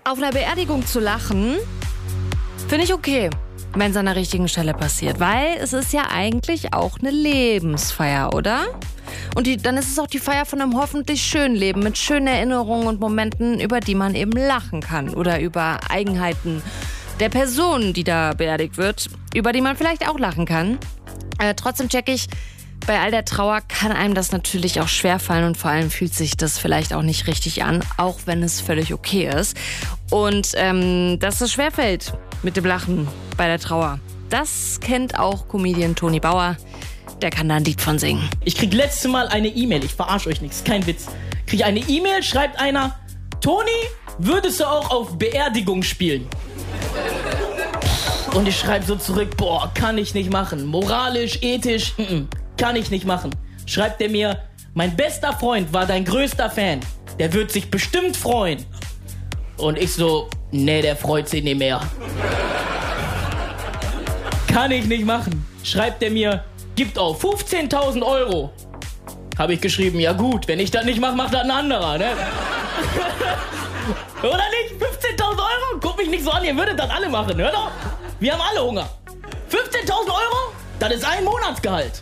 Auf einer Beerdigung zu lachen, finde ich okay, wenn es an der richtigen Stelle passiert. Weil es ist ja eigentlich auch eine Lebensfeier, oder? Und dann ist es auch die Feier von einem hoffentlich schönen Leben mit schönen Erinnerungen und Momenten, über die man eben lachen kann. Oder über Eigenheiten der Person, die da beerdigt wird, über die man vielleicht auch lachen kann. Trotzdem check ich, bei all der Trauer kann einem das natürlich auch schwerfallen und vor allem fühlt sich das vielleicht auch nicht richtig an, auch wenn es völlig okay ist. Und dass es schwerfällt mit dem Lachen bei der Trauer, das kennt auch Comedian Toni Bauer. Der kann da ein Lied von singen. Ich krieg letzte Mal eine E-Mail, ich verarsche euch nichts, kein Witz. Krieg eine E-Mail, schreibt einer, Toni, würdest du auch auf Beerdigung spielen? Und ich schreibe so zurück, boah, kann ich nicht machen. Moralisch, ethisch, kann ich nicht machen. Schreibt er mir, mein bester Freund war dein größter Fan. Der wird sich bestimmt freuen. Und ich so, nee, der freut sich nicht mehr. Kann ich nicht machen. Schreibt er mir, gibt auf 15.000 Euro. Habe ich geschrieben, ja gut, wenn ich das nicht mache, macht das ein anderer, ne? Oder nicht? 15.000 Euro? Guck mich nicht so an, ihr würdet das alle machen, hör doch. Wir haben alle Hunger. 15.000 Euro? Das ist ein Monatsgehalt.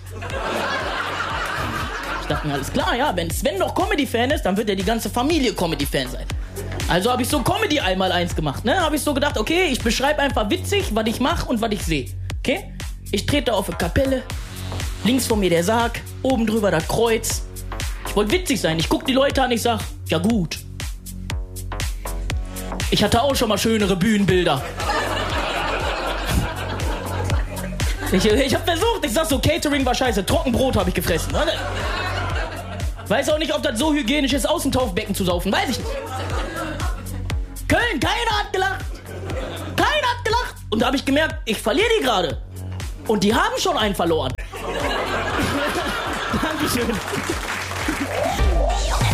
Ich dachte mir, alles klar, ja, wenn Sven noch Comedy-Fan ist, dann wird ja die ganze Familie Comedy-Fan sein. Also habe ich so Comedy 1x1 gemacht, ne? Habe ich so gedacht, okay, ich beschreibe einfach witzig, was ich mache und was ich sehe. Okay? Ich trete auf eine Kapelle, links von mir der Sarg, oben drüber das Kreuz. Ich wollte witzig sein, ich guck die Leute an, ich sag, ja gut. Ich hatte auch schon mal schönere Bühnenbilder. Ich hab versucht, ich sag so, Catering war scheiße, Trockenbrot habe ich gefressen. Weiß auch nicht, ob das so hygienisch ist, aus dem Taufbecken zu saufen, weiß ich nicht. Köln, keiner hat gelacht. Keiner hat gelacht. Und da habe ich gemerkt, ich verliere die gerade. Und die haben schon einen verloren. Dankeschön.